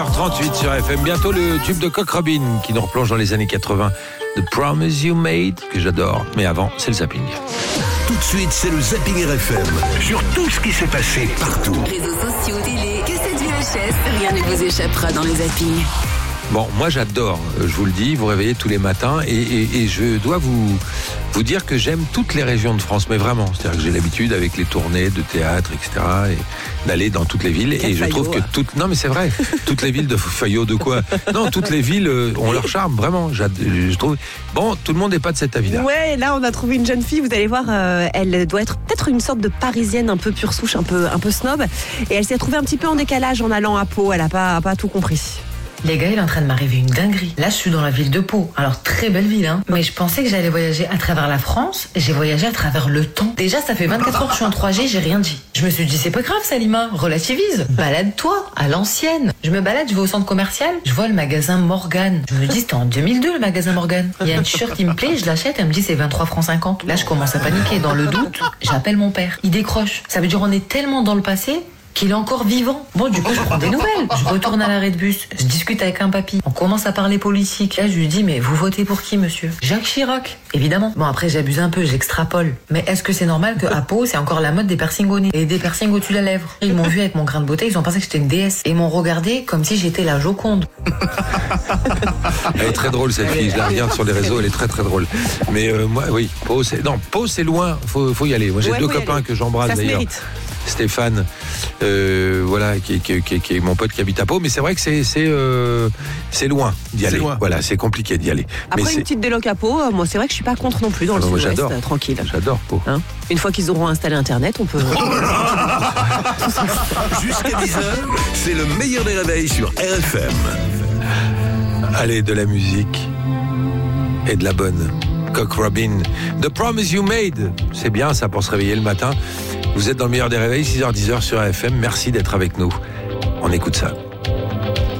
38 sur FM. Bientôt le tube de Cock Robin qui nous replonge dans les années 80. The Promise You Made, que j'adore. Mais avant, c'est le zapping. Tout de suite, c'est le zapping RFM. Sur tout ce qui s'est passé partout. Réseaux sociaux, télé, cassettes VHS, rien ne vous échappera dans le zapping. Bon, moi j'adore, je vous le dis, vous réveillez tous les matins et je dois vous dire que j'aime toutes les régions de France, mais vraiment. C'est-à-dire que j'ai l'habitude avec les tournées de théâtre, etc., et d'aller dans toutes les villes. Et je trouve que non mais c'est vrai, toutes les villes de Fayot, de quoi? Non, toutes les villes ont leur charme, vraiment. Je trouve. Bon, tout le monde n'est pas de cet avis-là. Ouais, là on a trouvé une jeune fille, vous allez voir, elle doit être peut-être une sorte de parisienne un peu pure souche, un peu snob. Et elle s'est retrouvée un petit peu en décalage en allant à Pau, elle a pas tout compris. Les gars, il est en train de m'arriver une dinguerie. Là, je suis dans la ville de Pau. Alors, très belle ville, hein. Mais je pensais que j'allais voyager à travers la France. J'ai voyagé à travers le temps. Déjà, ça fait 24 heures que je suis en 3G, j'ai rien dit. Je me suis dit, c'est pas grave, Salima. Relativise. Balade-toi, à l'ancienne. Je me balade, je vais au centre commercial. Je vois le magasin Morgan. Je me dis, c'était en 2002, le magasin Morgan. Il y a une t-shirt qui me plaît, je l'achète, elle me dit, c'est 23 francs 50. Là, je commence à paniquer. Dans le doute, j'appelle mon père. Il décroche. Ça veut dire, on est tellement dans le passé qu'il est encore vivant. Bon, du coup, je prends des nouvelles. Je retourne à l'arrêt de bus. Je discute avec un papy. On commence à parler politique. Là, je lui dis, mais vous votez pour qui, monsieur? Jacques Chirac, évidemment. Bon, après, j'abuse un peu, j'extrapole. Mais est-ce que c'est normal qu'à Pau, c'est encore la mode des piercings au nez et des piercings au-dessus de la lèvre? Ils m'ont vu avec mon grain de beauté, ils ont pensé que j'étais une déesse. Et ils m'ont regardé comme si j'étais la Joconde. Elle est très drôle, cette fille. Je la regarde sur les réseaux, elle est très très drôle. Mais moi, oui, Pau, c'est loin. Faut y aller. Moi, j'ai deux copains que j'embrasse d'ailleurs. Stéphane, voilà, qui est mon pote qui habite à Pau, mais c'est vrai que c'est loin d'y aller. Voilà, c'est compliqué d'y aller. Après mais une petite déloc à Pau, moi c'est vrai que je suis pas contre non plus dans le sud-ouest, tranquille. J'adore Pau. Hein, une fois qu'ils auront installé Internet, on peut. Jusqu'à 10h, c'est le meilleur des réveils sur RFM. Allez, de la musique et de la bonne. Cock Robin, The Promise You Made. C'est bien ça pour se réveiller le matin. Vous êtes dans le meilleur des réveils, 6h-10h sur RFM. Merci d'être avec nous. On écoute ça.